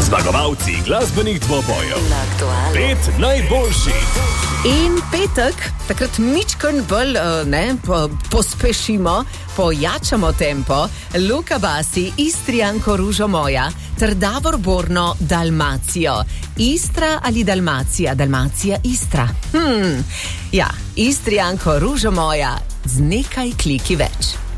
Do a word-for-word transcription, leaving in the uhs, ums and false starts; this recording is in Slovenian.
Zmagovalci glasbenih dvobojev. Pet najboljših. In petek, takrat mičkern bolj ne, po, pospešimo, pojačamo tempo. Luka Basi, Istrijanko Ružo moja, ter Davor Borno, Dalmacijo. Istra ali Dalmacija? Dalmacija, Istra. Hmm, ja, Istrijanko Ružo moja, z nekaj kliki več.